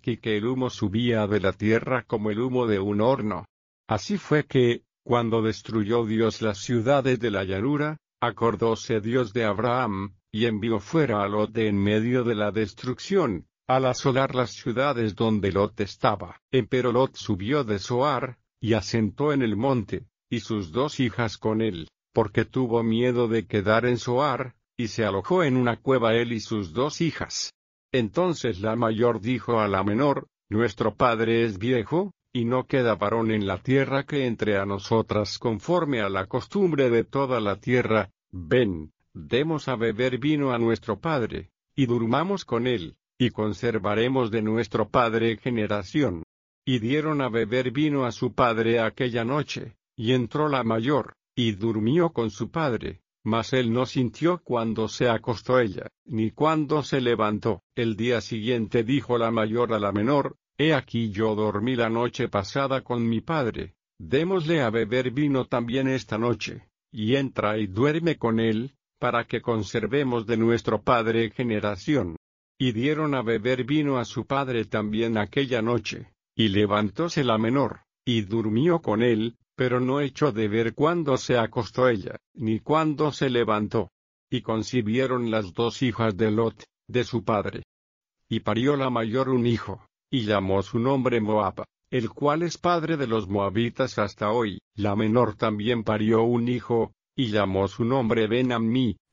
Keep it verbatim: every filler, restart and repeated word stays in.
y que el humo subía de la tierra como el humo de un horno. Así fue que, cuando destruyó Dios las ciudades de la llanura, acordóse Dios de Abraham, y envió fuera a Lot de en medio de la destrucción, al asolar las ciudades donde Lot estaba. Empero Lot subió de Zoar, y asentó en el monte, y sus dos hijas con él, porque tuvo miedo de quedar en Zoar, y se alojó en una cueva él y sus dos hijas. Entonces la mayor dijo a la menor, nuestro padre es viejo, y no queda varón en la tierra que entre a nosotras conforme a la costumbre de toda la tierra, ven, demos a beber vino a nuestro padre, y durmamos con él, y conservaremos de nuestro padre generación. Y dieron a beber vino a su padre aquella noche, y entró la mayor, y durmió con su padre, mas él no sintió cuando se acostó ella, ni cuando se levantó. El día siguiente dijo la mayor a la menor, he aquí yo dormí la noche pasada con mi padre, démosle a beber vino también esta noche, y entra y duerme con él, para que conservemos de nuestro padre generación. Y dieron a beber vino a su padre también aquella noche, y levantóse la menor, y durmió con él, pero no echó de ver cuándo se acostó ella, ni cuándo se levantó. Y concibieron las dos hijas de Lot, de su padre. Y parió la mayor un hijo, y llamó su nombre Moab, el cual es padre de los moabitas hasta hoy. La menor también parió un hijo, y llamó su nombre Ben-Ammi,